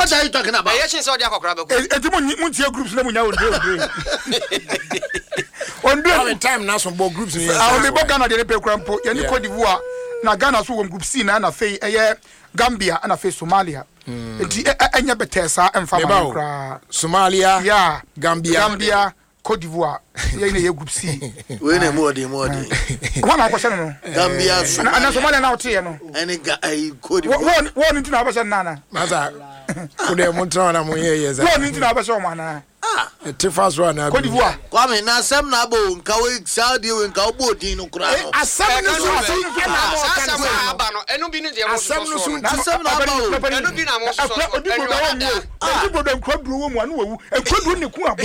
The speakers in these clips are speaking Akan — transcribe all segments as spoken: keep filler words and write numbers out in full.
What are you talking about? Yes, so they are crab. Muntia groups, let me know. On the time now, some groups. I'll be Ghana, the Pepe Crampo, and Cote d'Ivoire. Now Ghana, so group C, and a fay, a Gambia, and a face Somalia. And your Betesa and Fama. Somalia, yeah, Gambia, Gambia, Cote d'Ivoire. You're group C. When a more than more. One of Gambia, and Somalia now, Tiano. And a good one into our Nana. Mother, could have Montana Moyes. One into our Somana. Ah, a Tifas run. Cote d'Ivoire. Kwame, now some nabo, Kawi, Saudi, and Cowboy, Dino Crown. A seven is and no been there. A seven is soon. That's some nabo. And no been a most of them club room one who and could win the Kua.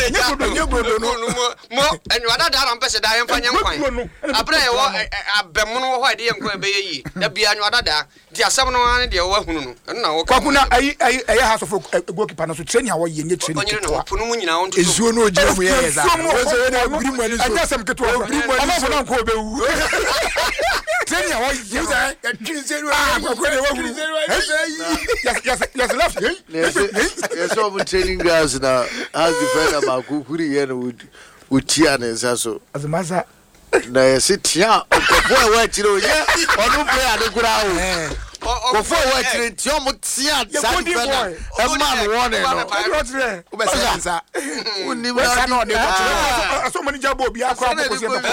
And you are not that ambassador. I am fine. I pray a Bemono, why dear Quabe, the Bianada, the Assam, and the Wahun. And now, Kakuna, I have of a working panel to train how you train. Is you know, Jeremy? I guess I'm going to agree with you. Tell you what you say. Yes, yes, left. Yes, over training girls now. As the friend about Kukuri and would would Tian and Sasso. As a master. Now, I sit here. What you know, yeah, or no play at the ground. Before watching Tom Tian, some man one. So many jabo be a crowd.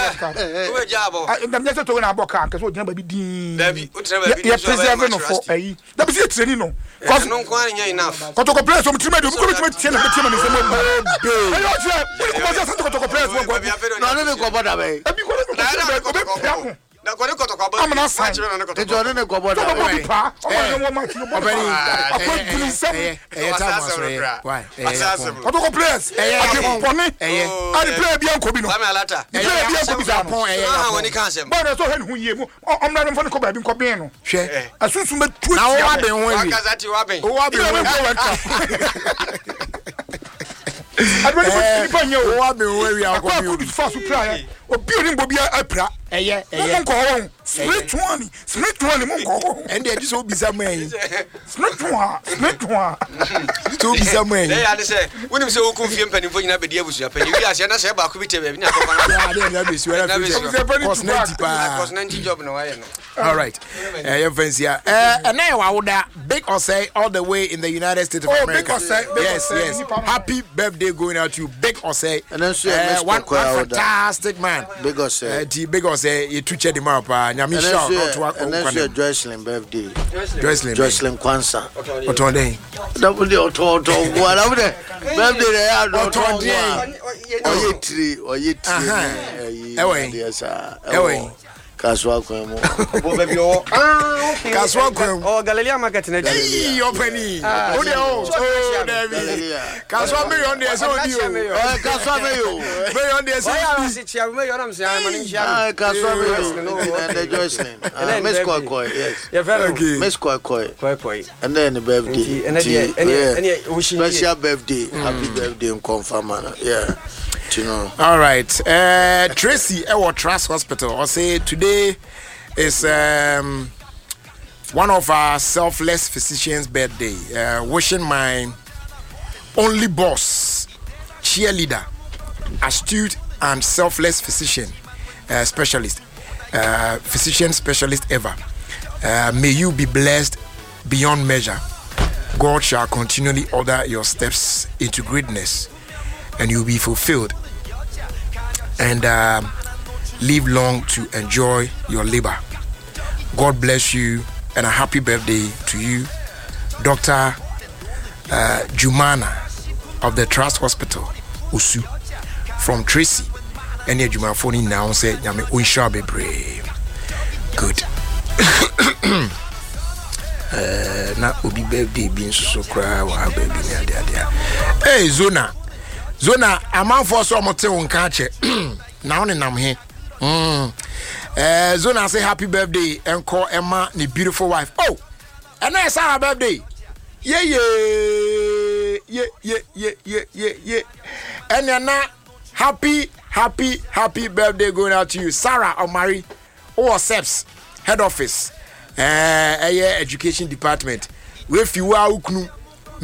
I'm just talking about car because what never be dean. You're preserving for a that was it, you know. Because no quite enough. Kotoko players from Timid, you could make ten of the team in the same. I'm not saying the Jordan and Gobo. Why? Kotoko players. I play Bianco. When he can't, but I saw him who you I'm not going to go back in Cobino. As soon as you now, I've been waiting. I'm ready for you. I've been waiting. I'll be fast to try. Or building will be a pra. Eh, eh, eh. Split one, split one, and there just will be some way. Split one, split one. To be some way. They are the same. When you say, who confirm penny for you, never deal with your penny. You are saying, I say about Kubita. All right. Your friends here. And now I would big or say all the way in the United States of America. Yes, yes. Happy birthday going out to you, big or say. And then one fantastic man. Big or say. Big or say, you two check him up. And that's your Jocelyn birthday. Jocelyn. Jocelyn Kwanzaa. What on day? That would be a total. What over there? Birthday, they are not on day. Or ye tree, or ye tree. Away. Yes, sir. Away. Kaswa kwemo. Baby, oh, Kaswa kwemo. Oh, Galilea market na. Hey, opening. Oh, there, oh, David. Kaswa me on there, so you. Kaswa me you. Me on there, so you. Sit here, me on am say I'm in here. Ah, Kaswa me you. And the Jocelyn. Miss Koi Koi, yes. Yeah, very okay. Miss Koi Koi. Koi Koi. And then the birthday. And then any any special birthday. Happy birthday in confirm manner. Yeah. You know. All right. Uh, Tracy, our Trust Hospital. I say today is um, one of our selfless physicians' birthday. Uh, wishing my only boss, cheerleader, astute and selfless physician uh, specialist, uh, physician specialist ever. Uh, may you be blessed beyond measure. God shall continually order your steps into greatness, and you'll be fulfilled and uh, live long to enjoy your labor. God bless you, and a happy birthday to you, Doctor uh, Jumana of the Trust Hospital, Usu, from Tracy. And your Juma phone now say, "Yami unsha be brave." Good. uh, na obi birthday being so cry, wa baby ni dia dia. Hey Zona. Zona, a man for some motel catch it. Now and I'm here. Uh, Zona say happy birthday and call Emma, the beautiful wife. Oh, and I saw her birthday. Yeah, yeah, yeah, yeah, yeah, yeah, yeah, yeah. And you're not happy, happy, happy birthday going out to you, Sarah Omari, or Seps, head office, uh, uh, yeah, education department. With you are uknu.